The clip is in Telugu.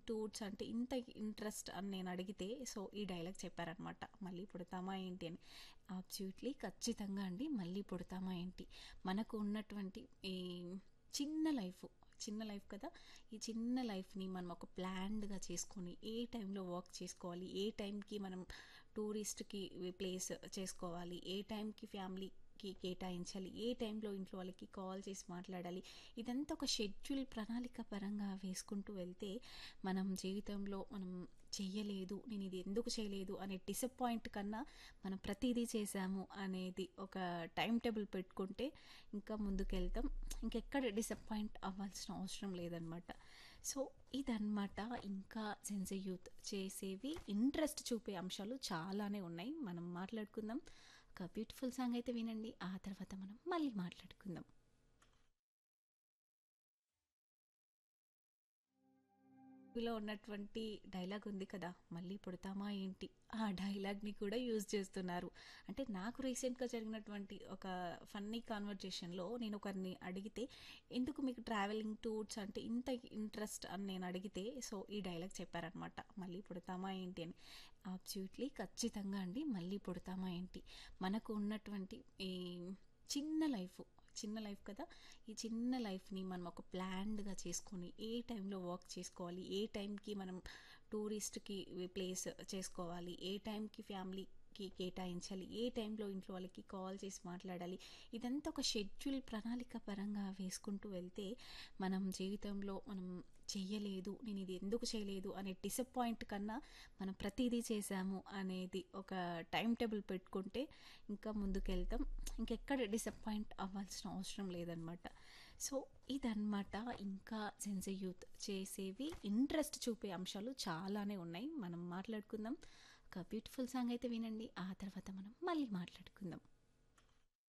టూర్స్ అంటే ఇంత ఇంట్రెస్ట్ అని నేను అడిగితే సో ఈ డైలాగ్ చెప్పారనమాట. మళ్ళీ పుడతామా ఏంటి అని. అబ్సల్యూట్లీ ఖచ్చితంగా అండి. మళ్ళీ పుడతామా ఏంటి, మనకు ఉన్నటువంటి ఈ చిన్న లైఫ్, చిన్న లైఫ్ కదా, ఈ చిన్న లైఫ్ని మనం ఒక ప్లాన్డ్గా చేసుకొని ఏ టైంలో వర్క్ చేసుకోవాలి, ఏ టైంకి మనం టూరిస్ట్కి ప్లేస్ చేసుకోవాలి, ఏ టైంకి ఫ్యామిలీకి కేటాయించాలి, ఏ టైంలో ఇంట్లో వాళ్ళకి కాల్ చేసి మాట్లాడాలి, ఇదంతా ఒక షెడ్యూల్ ప్రణాళిక పరంగా వేసుకుంటూ వెళ్తే మనం జీవితంలో మనం చెయ్యలేదు, నేను ఇది ఎందుకు చేయలేదు అనే డిసప్పాయింట్ కన్నా మనం ప్రతిదీ చేశాము అనేది ఒక టైం టేబుల్ పెట్టుకుంటే ఇంకా ముందుకెళ్తాం. ఇంకెక్కడ డిసప్పాయింట్ అవ్వాల్సిన అవసరం లేదనమాట. సో ఇదన్నమాట. ఇంకా సెన్సీ యూత్ చేసేవి ఇంట్రెస్ట్ చూపే అంశాలు చాలానే ఉన్నాయి. మనం మాట్లాడుకుందాం. ఒక బ్యూటిఫుల్ సాంగ్ అయితే వినండి, ఆ తర్వాత మనం మళ్ళీ మాట్లాడుకుందాం. మూవీలో ఉన్నటువంటి డైలాగ్ ఉంది కదా, మళ్ళీ పుడతామా ఏంటి, ఆ డైలాగ్ని కూడా యూజ్ చేస్తున్నారు. అంటే నాకు రీసెంట్గా జరిగినటువంటి ఒక ఫన్నీ కాన్వర్జేషన్లో నేను ఒకరిని అడిగితే ఎందుకు మీకు ట్రావెలింగ్ టూర్స్ అంటే ఇంత ఇంట్రెస్ట్ అని నేను అడిగితే సో ఈ డైలాగ్ చెప్పారనమాట. మళ్ళీ పుడతామా ఏంటి అని. అబ్సల్యూట్లీ ఖచ్చితంగా అండి. మళ్ళీ పుడతామా ఏంటి, మనకు ఉన్నటువంటి ఈ చిన్న లైఫ్, చిన్న లైఫ్ కదా, ఈ చిన్న లైఫ్ని మనం ఒక ప్లాన్డ్గా చేసుకొని ఏ టైంలో వర్క్ చేసుకోవాలి, ఏ టైంకి మనం టూరిస్ట్కి ప్లేస్ చేసుకోవాలి, ఏ టైంకి ఫ్యామిలీకి కేటాయించాలి, ఏ టైంలో ఇంట్లో వాళ్ళకి కాల్ చేసి మాట్లాడాలి, ఇదంతా ఒక షెడ్యూల్ ప్రణాళిక పరంగా వేసుకుంటూ వెళ్తే మనం జీవితంలో మనం చెయ్యలేదు, నేను ఇది ఎందుకు చేయలేదు అనే డిసప్పాయింట్ కన్నా మనం ప్రతిదీ చేశాము అనేది ఒక టైం టేబుల్ పెట్టుకుంటే ఇంకా ముందుకెళ్తాం. ఇంకెక్కడ డిసప్పాయింట్ అవ్వాల్సిన అవసరం లేదనమాట. సో ఇదన్నమాట. ఇంకా సెన్సీ యూత్ చేసేవి ఇంట్రెస్ట్ చూపే అంశాలు చాలానే ఉన్నాయి. మనం మాట్లాడుకుందాం. ఒక బ్యూటిఫుల్ సాంగ్ అయితే వినండి, ఆ తర్వాత మనం మళ్ళీ మాట్లాడుకుందాం.